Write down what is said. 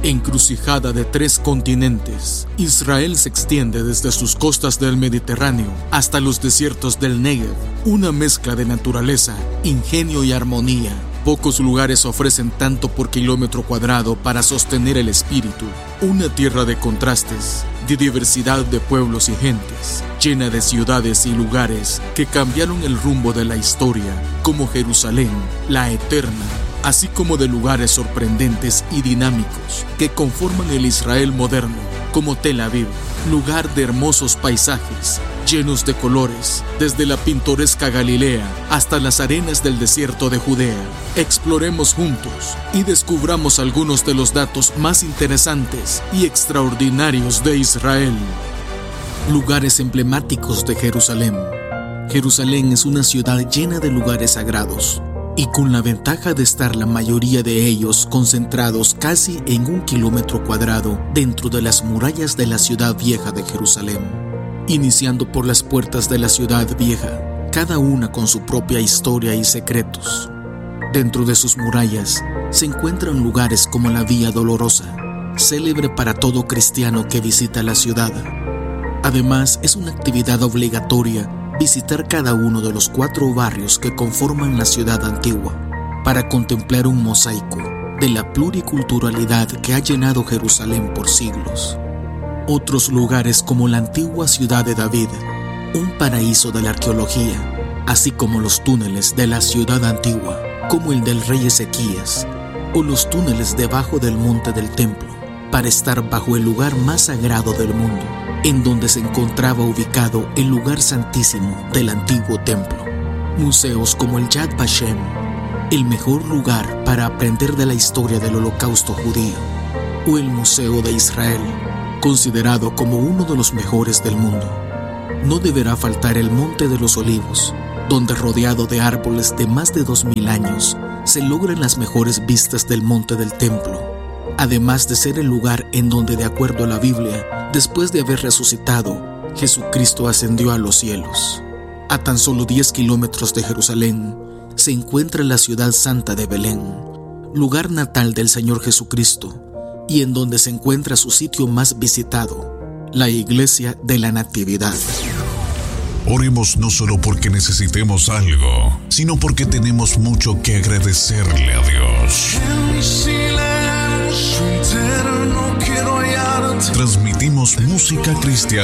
Encrucijada de 3 continentes, Israel se extiende desde sus costas del Mediterráneo hasta los desiertos del Negev, una mezcla de naturaleza, ingenio y armonía. Pocos lugares ofrecen tanto por kilómetro cuadrado para sostener el espíritu. Una tierra de contrastes, de diversidad de pueblos y gentes, llena de ciudades y lugares que cambiaron el rumbo de la historia, como Jerusalén, la eterna, así como de lugares sorprendentes y dinámicos que conforman el Israel moderno, como Tel Aviv, lugar de hermosos paisajes, llenos de colores, desde la pintoresca Galilea hasta las arenas del desierto de Judea. Exploremos juntos y descubramos algunos de los datos más interesantes y extraordinarios de Israel. Lugares emblemáticos de Jerusalén. Jerusalén es una ciudad llena de lugares sagrados, y con la ventaja de estar la mayoría de ellos concentrados casi en 1 kilómetro cuadrado dentro de las murallas de la ciudad vieja de Jerusalén. Iniciando por las puertas de la ciudad vieja, cada una con su propia historia y secretos. Dentro de sus murallas se encuentran lugares como la Vía Dolorosa, célebre para todo cristiano que visita la ciudad. Además, es una actividad obligatoria visitar cada uno de los 4 barrios que conforman la ciudad antigua, para contemplar un mosaico de la pluriculturalidad que ha llenado Jerusalén por siglos. Otros lugares como la antigua ciudad de David, un paraíso de la arqueología, así como los túneles de la ciudad antigua, como el del rey Ezequías, o los túneles debajo del monte del templo, para estar bajo el lugar más sagrado del mundo, en donde se encontraba ubicado el lugar santísimo del antiguo templo. Museos como el Yad Vashem, el mejor lugar para aprender de la historia del holocausto judío, o el Museo de Israel, considerado como uno de los mejores del mundo. No deberá faltar el Monte de los Olivos, donde rodeado de árboles de más de 2000 años, se logran las mejores vistas del monte del templo, además de ser el lugar en donde, de acuerdo a la Biblia, después de haber resucitado, Jesucristo ascendió a los cielos. A tan solo 10 kilómetros de Jerusalén se encuentra la ciudad santa de Belén, lugar natal del Señor Jesucristo, y en donde se encuentra su sitio más visitado, la Iglesia de la Natividad. Oremos no solo porque necesitemos algo, sino porque tenemos mucho que agradecerle a Dios. Transmitimos música cristiana